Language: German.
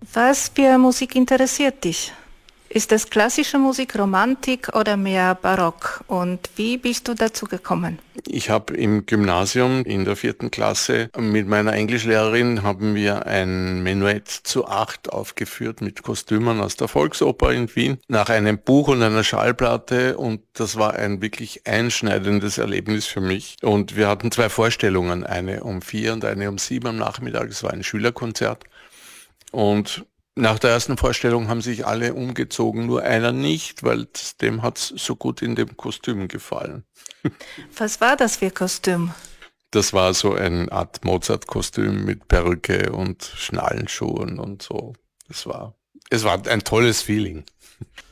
Was für Musik interessiert dich? Ist es klassische Musik, Romantik oder mehr Barock? Und wie bist du dazu gekommen? Ich habe im Gymnasium in der 4. Klasse mit meiner Englischlehrerin haben wir ein Menuett zu 8 aufgeführt mit Kostümen aus der Volksoper in Wien nach einem Buch und einer Schallplatte, und das war ein wirklich einschneidendes Erlebnis für mich. Und wir hatten 2 Vorstellungen, eine um 4 und eine um 7 am Nachmittag. Es war ein Schülerkonzert, und nach der ersten Vorstellung haben sich alle umgezogen, nur einer nicht, weil dem hat's so gut in dem Kostüm gefallen. Was war das für Kostüm? Das war so eine Art Mozart-Kostüm mit Perücke und Schnallenschuhen und so. Es war ein tolles Feeling.